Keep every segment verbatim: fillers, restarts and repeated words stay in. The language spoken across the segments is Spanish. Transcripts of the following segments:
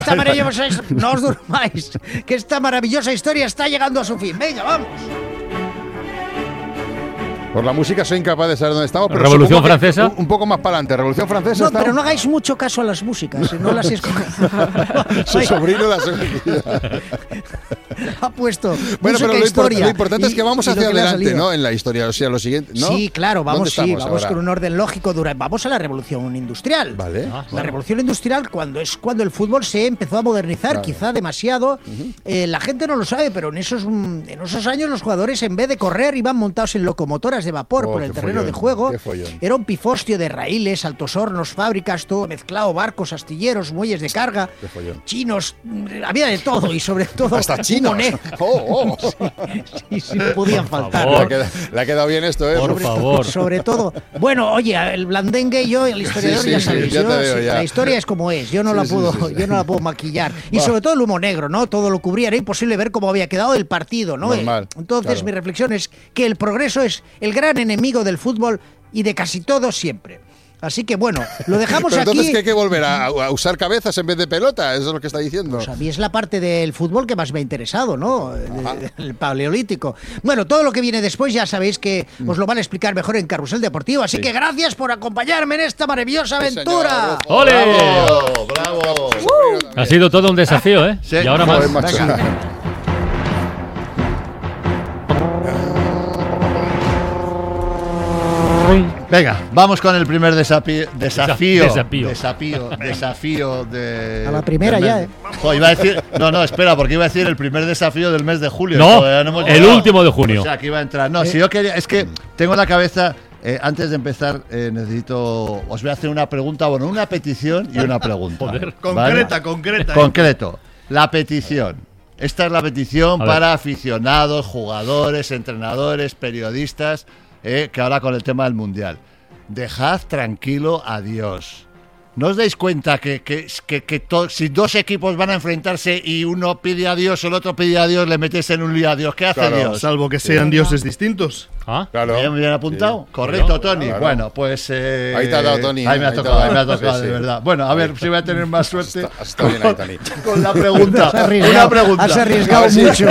Esta maravillosa, no os durmáis, que esta maravillosa historia está llegando a su fin. Venga, vamos. Por la música soy incapaz de saber dónde estamos. Pero ¿Revolución Francesa? Un, un poco más para adelante. ¿Revolución Francesa? No, ¿estamos? pero no hagáis mucho caso a las músicas, no las escogáis. Su sobrino las ha puesto bueno, música, pero lo, historia. Import, lo importante y, es que vamos hacia que adelante, ¿no? En la historia, o sea, lo siguiente, ¿no? Sí, claro, vamos, sí, vamos ahora? con un orden lógico. Dura, vamos a la revolución industrial. Vale. Ah, la revolución industrial cuando es cuando el fútbol se empezó a modernizar, claro. Quizá demasiado. Uh-huh. Eh, la gente no lo sabe, pero en esos en esos años los jugadores en vez de correr iban montados en locomotoras de vapor oh, por el terreno follón, de juego. Era un pifostio de raíles, altos hornos, fábricas, todo mezclado, barcos, astilleros, muelles de carga, chinos, había de todo y sobre todo hasta chinos. Oh, oh. Sí, sí, no podían faltar. Le ha, quedado, le ha quedado bien esto, ¿eh? Por sobre favor. Todo, sobre todo. Bueno, oye, el blandengue y yo, el historiador, sí, sí, ya sabéis. Sí, ya yo, veo, sí, ya. La historia es como es. Yo no sí, la puedo, sí, sí, sí. yo no la puedo maquillar. Y Va. sobre todo el humo negro, ¿no? Todo lo cubría. Era imposible ver cómo había quedado el partido, ¿no? Normal, Entonces, claro. mi reflexión es que el progreso es el gran enemigo del fútbol y de casi todo siempre. Así que bueno, lo dejamos Pero aquí. Entonces que hay que volver a, a usar cabezas en vez de pelota, eso es lo que está diciendo. Pues a mí es la parte del fútbol que más me ha interesado, ¿no? El, el paleolítico. Bueno, todo lo que viene después ya sabéis que os lo van a explicar mejor en Carrusel Deportivo, así sí. que gracias por acompañarme en esta maravillosa aventura. Sí, ¡ole! ¡Bravo! ¡Bravo! Uh, ha sido todo un desafío, ¿eh? Sí. Y ahora Joder, más. Venga. Venga, vamos con el primer desafío. Desafío. Desafío. Desafío. Desafío de. A la primera ya, ¿eh? Oh, iba a decir, no, no, espera, porque iba a decir el primer desafío del mes de julio. No, no hemos el llegado. último de junio. O sea, que iba a entrar. No, eh. si yo quería. Es que tengo en la cabeza. Eh, antes de empezar, eh, necesito. Os voy a hacer una pregunta, bueno, una petición y una pregunta. Joder. Concreta, ¿vale? concreta. Concreto. La petición. Esta es la petición para aficionados, jugadores, entrenadores, periodistas. Eh, que ahora con el tema del Mundial. Dejad tranquilo a Dios. ¿No os dais cuenta que, que, que, que to, si dos equipos van a enfrentarse y uno pide a Dios o el otro pide a Dios, le metes en un lío a Dios? ¿Qué hace claro. Dios? Salvo que sean sí. dioses distintos. ¿Ah? Claro. ¿Bien, bien apuntado? Sí. Correcto, Claro. Tony. Claro. Bueno, pues... Eh, ahí te ha dado, Tony. Ahí me ha ahí tocado, ahí me ha tocado, sí, de sí. verdad. Bueno, a ver si voy a tener más suerte. Está, está bien ahí, Tony. Con la pregunta. Una pregunta. Has arriesgado sí. mucho.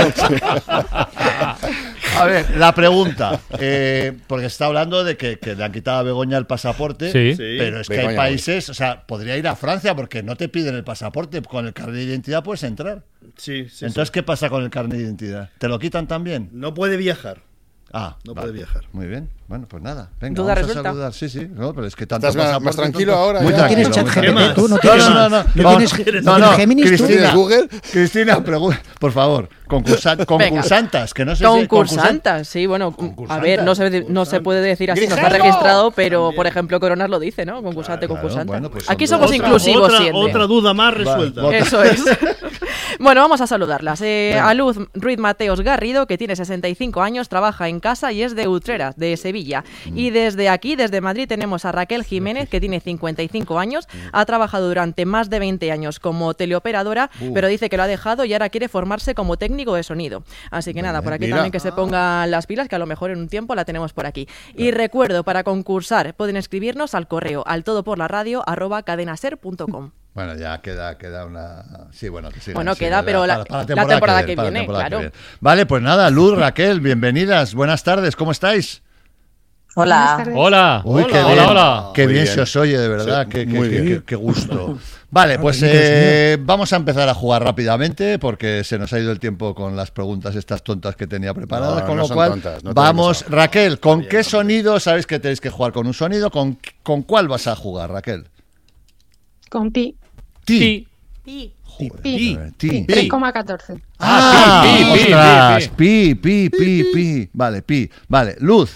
A ver, la pregunta, eh, porque está hablando de que, que le han quitado a Begoña el pasaporte, sí. pero es que Begoña, hay países, o sea, podría ir a Francia porque no te piden el pasaporte, con el carnet de identidad puedes entrar. Sí, sí. Entonces, sí. ¿qué pasa con el carnet de identidad? ¿Te lo quitan también? No puede viajar. Ah, no vale. puede viajar. Muy bien. Bueno, pues nada. Venga, Duda vamos resulta. a saludar. Sí, sí. No, pero es que tanto ¿Estás más, más tranquilo tanto... ahora? Muy Ya. tranquilo. ¿No tienes chat muy G P T? tranquilo. ¿Tú no No, tienes, no, no, no. ¿no Vamos, tienes, no, ¿no no. tienes Géminis? Cristina, Google? Cristina, pregu- por favor, concursa- concursantas, que no sé si Concursantas, sí, bueno, a ver, no se, no se puede decir así, no está registrado, pero También. por ejemplo Coronas lo dice, ¿no? Concursante, Claro, concursante. bueno, pues Aquí son somos otra- inclusivos otra, siempre. Otra duda más resuelta. Vale, Eso es. Bueno, vamos a saludarlas. Eh, Venga. a Luz Ruiz Mateos Garrido, que tiene sesenta y cinco años, trabaja en casa y es de Utrera, de Sevilla. Mm. Y desde aquí, desde Madrid, tenemos a Raquel Jiménez, que tiene cincuenta y cinco años, mm. ha trabajado durante más de veinte años como teleoperadora, uh. pero dice que lo ha dejado y ahora quiere formarse como técnico de sonido. Así que nada, por aquí Mira. también que se pongan las pilas, que a lo mejor en un tiempo la tenemos por aquí. Y recuerdo, para concursar, pueden escribirnos al correo al todoporlaradio arroba cadenaser punto com. Bueno, ya queda, queda una... Sí, bueno, que sigan, Bueno, sigan, queda, pero la- para, para la temporada que para viene, temporada claro. viene. Vale, pues nada, Luz, Raquel, bienvenidas, buenas tardes, ¿cómo estáis? Hola. Hola. Uy, hola, qué bien, hola, hola. qué Muy bien, bien. se os oye, de verdad, Sí, qué, qué, muy qué, bien. qué- qué gusto. Vale, pues eh, vamos a empezar a jugar rápidamente porque se nos ha ido el tiempo con las preguntas estas tontas que tenía preparadas, No, con no lo son cual tontas, no te vamos, hagas Raquel, ¿con Bien, qué bien. sonido? Sabéis que tenéis que jugar con un sonido, ¿con, con cuál vas a jugar, Raquel? Con pi. Ti. Sí. Joder, Pi. a ver, ti. tres coma catorce. Ah, pi, pi, ostras, pi, pi, pi, pi, pi. Vale, pi. Vale, Luz.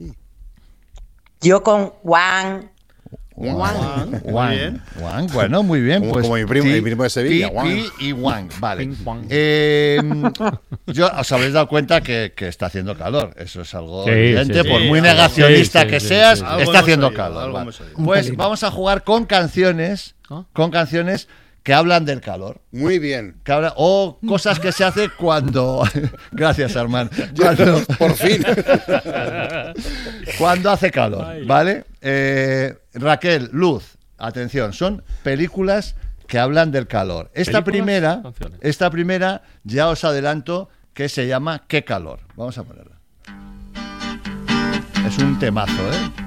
Yo con Juan. Juan. Muy bien. Juan, bueno, muy bien. Como- Pues como mi primo- Pi, mi primo de Sevilla, Pi, Juan. Pi y Juan, vale. Ping, Juan. Eh, yo os habréis dado cuenta que, que está haciendo calor. Eso es algo Sí, evidente. sí, por sí. muy Sí, negacionista sí, que sí, seas, sí, sí. Algo está hemos haciendo oído, calor. algo vale. hemos oído. Pues pelín. vamos a jugar con canciones, ¿Ah? con canciones que hablan del calor. Muy bien. Que habla- o cosas que se hace cuando... Gracias, Armand. Cuando, Por fin. cuando hace calor, Ay. ¿vale? Eh, Raquel, Luz, atención, son películas que hablan del calor. Esta ¿Películas? primera, Canciones. esta primera ya os adelanto que se llama ¿Qué calor? Vamos a ponerla. Es un temazo, ¿eh?